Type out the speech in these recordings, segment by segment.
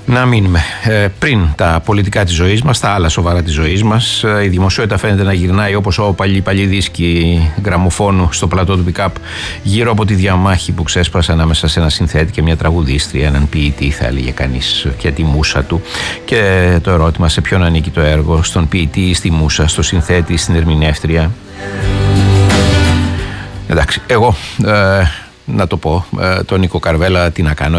Να μείνουμε πριν τα πολιτικά της ζωής μας, τα άλλα σοβαρά της ζωής μας. Η δημοσιότητα φαίνεται να γυρνάει όπως ο παλιοί δίσκοι γραμμοφώνου στο πλατό του Πικάπ γύρω από τη διαμάχη που ξέσπασε ανάμεσα σε ένα συνθέτη και μια τραγουδίστρια, έναν ποιητή θα έλεγε κανείς, και τη μούσα του. Και το ερώτημα, σε ποιον ανήκει το έργο, στον ποιητή ή στη μούσα, στο συνθέτη, στην ερμηνεύτρια? Εντάξει, εγώ να το πω, τον Νίκο Καρβέλα τι να κάνω,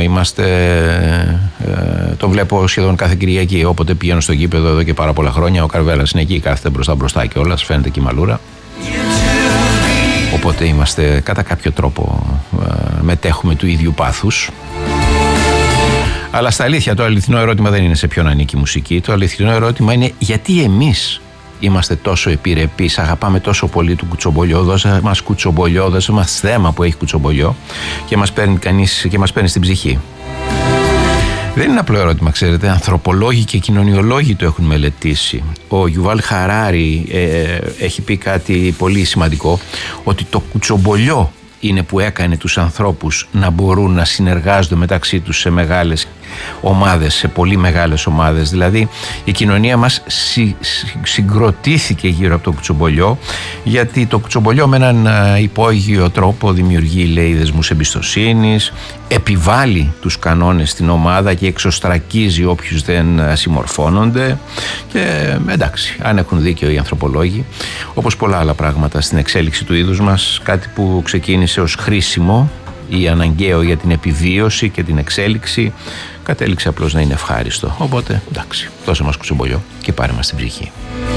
τον βλέπω σχεδόν κάθε Κυριακή, όποτε πηγαίνω στο γήπεδο εδώ και πάρα πολλά χρόνια. Ο Καρβέλας είναι εκεί, κάθεται μπροστά κιόλας, φαίνεται και η μαλούρα. Οπότε είμαστε κατά κάποιο τρόπο, μετέχουμε του ίδιου πάθους. Αλλά στα αλήθεια, το αληθινό ερώτημα δεν είναι σε ποιον ανήκει η μουσική. Το αληθινό ερώτημα είναι γιατί εμείς είμαστε τόσο επιρρεπείς, αγαπάμε τόσο πολύ του κουτσομπολιό. Δώσε μας κουτσομπολιό, δώσε μας θέμα που έχει κουτσομπολιό και μας παίρνει κανείς και μας παίρνει στην ψυχή. Δεν είναι απλό ερώτημα, ξέρετε. Ανθρωπολόγοι και κοινωνιολόγοι το έχουν μελετήσει. Ο Γιουβάλ Χαράρι έχει πει κάτι πολύ σημαντικό, ότι το κουτσομπολιό είναι που έκανε τους ανθρώπους να μπορούν να συνεργάζονται μεταξύ τους σε μεγάλες ομάδες, σε πολύ μεγάλες ομάδες. Δηλαδή η κοινωνία μας συγκροτήθηκε γύρω από το κουτσομπολιό, γιατί το κουτσομπολιό με έναν υπόγειο τρόπο δημιουργεί, λέει, δεσμούς εμπιστοσύνης, επιβάλλει τους κανόνες στην ομάδα και εξωστρακίζει όποιους δεν συμμορφώνονται. Και εντάξει, αν έχουν δίκιο οι ανθρωπολόγοι, όπως πολλά άλλα πράγματα στην εξέλιξη του είδους μας, κάτι που ξεκίνησε ως χρήσιμο ή αναγκαίο για την επιβίωση και την εξέλιξη, κατέληξε απλώς να είναι ευχάριστο. Οπότε εντάξει, δώσε μας κουτσομπολιό και πάρε μας την ψυχή.